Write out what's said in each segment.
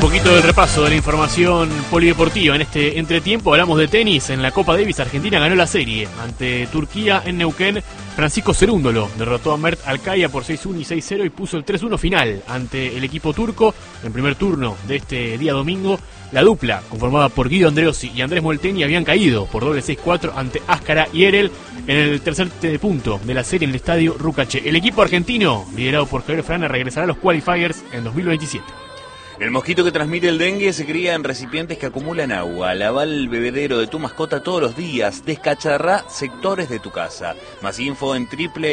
poquito del repaso de la información polideportiva. En este entretiempo hablamos de tenis. En la Copa Davis, Argentina ganó la serie ante Turquía en Neuquén. Francisco Cerúndolo derrotó a Mert Alkaya por 6-1 y 6-0 y puso el 3-1 final ante el equipo turco. En primer turno de este día domingo, la dupla, conformada por Guido Andreossi y Andrés Molteni, habían caído por doble 6-4 ante Áskara y Erel en el tercer punto de la serie en el estadio Rucache. El equipo argentino, liderado por Javier Frana, regresará a los qualifiers en 2027. El mosquito que transmite el dengue se cría en recipientes que acumulan agua. Lava el bebedero de tu mascota todos los días. Descacharrá sectores de tu casa. Más info en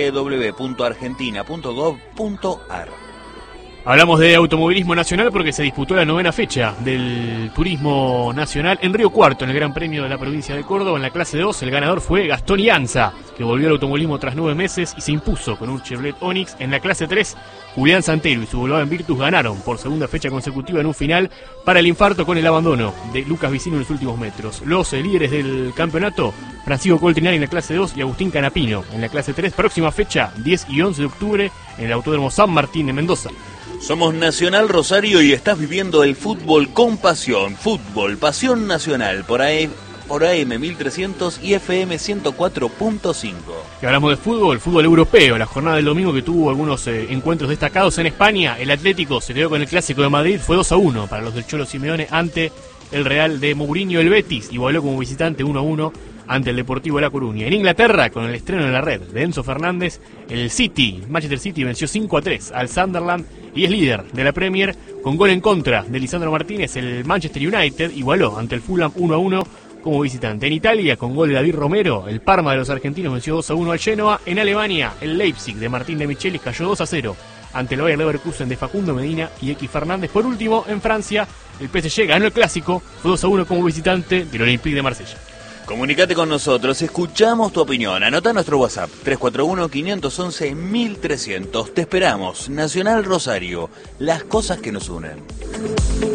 www.argentina.gov.ar. Hablamos de automovilismo nacional porque se disputó la 9ª fecha del turismo nacional en Río Cuarto, en el Gran Premio de la provincia de Córdoba. En la clase 2, el ganador fue Gastón Ianza, que volvió al automovilismo tras 9 meses y se impuso con un Chevrolet Onix. En la clase 3, Julián Santero y su Volkswagen Virtus ganaron por segunda fecha consecutiva en un final para el infarto con el abandono de Lucas Vicino en los últimos metros. Los líderes del campeonato, Francisco Coltrinari en la clase 2 y Agustín Canapino en la clase 3. Próxima fecha, 10 y 11 de octubre, en el Autódromo San Martín de Mendoza. Somos Nacional Rosario y estás viviendo el fútbol con pasión. Fútbol, pasión nacional, por AM 1300 y FM 104.5. Que hablamos de fútbol europeo. La jornada del domingo, que tuvo algunos encuentros destacados en España. El Atlético se quedó con el Clásico de Madrid, fue 2-1 para los del Cholo Simeone ante el Real de Mourinho. El Betis igualó como visitante 1-1 ante el Deportivo de La Coruña. En Inglaterra, con el estreno en la red de Enzo Fernández, el Manchester City venció 5-3 al Sunderland y es líder de la Premier con gol en contra de Lisandro Martínez. El Manchester United igualó ante el Fulham 1-1 como visitante. En Italia, con gol de David Romero, el Parma de los argentinos venció 2-1 al Genoa. En Alemania, el Leipzig de Martín de Michelis cayó 2-0 ante el Bayer Leverkusen de Facundo Medina y X Fernández. Por último, en Francia, el PSG ganó el Clásico, fue 2-1 como visitante del Olympique de Marsella. Comunicate con nosotros, escuchamos tu opinión. Anota nuestro WhatsApp 341-511-1300. Te esperamos. Nacional Rosario, las cosas que nos unen.